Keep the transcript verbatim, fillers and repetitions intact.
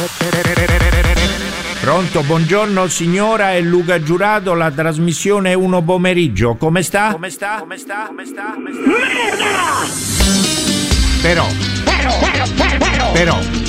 Pronto, buongiorno signora, è Luca Giurato, la trasmissione Uno Pomeriggio. Come sta? Come sta? Come sta? Come sta? Come sta? Merda! Però, Però, però, però, però, però